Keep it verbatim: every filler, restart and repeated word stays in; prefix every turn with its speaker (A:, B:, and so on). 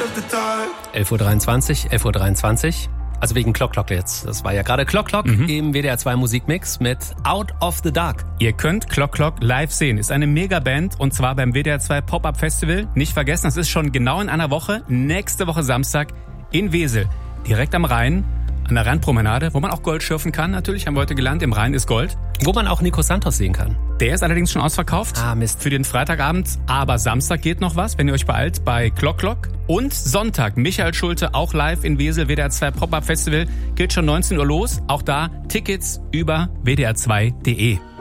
A: elf Uhr dreiundzwanzig, elf Uhr dreiundzwanzig. Also wegen Clock Clock jetzt. Das war ja gerade Clock Clock mhm. im W D R zwei Musikmix mit Out of the Dark.
B: Ihr könnt Clock Clock live sehen. Ist eine Megaband und zwar beim W D R zwei Pop-Up Festival. Nicht vergessen, das ist schon genau in einer Woche. Nächste Woche Samstag in Wesel. Direkt am Rhein, an der Rheinpromenade, wo man auch Gold schürfen kann. Natürlich haben wir heute gelernt, im Rhein ist Gold.
A: Wo man auch Nico Santos sehen kann.
B: Der ist allerdings schon ausverkauft.
A: Ah, Mist.
B: Für den Freitagabend. Aber Samstag geht noch was, wenn ihr euch beeilt, bei Clock Clock. Und Sonntag, Michael Schulte, auch live in Wesel, W D R zwei Pop-Up Festival. Geht schon neunzehn Uhr los. Auch da Tickets über w d r zwei punkt d e.